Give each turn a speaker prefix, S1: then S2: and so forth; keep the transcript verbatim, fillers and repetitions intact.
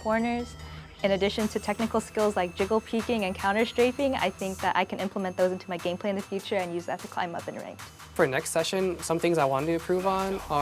S1: corners. In addition to technical skills like jiggle peeking and counter strafing, I think that I can implement those into my gameplay in the future and use that to climb up in ranked.
S2: For next session, some things I wanted to improve on are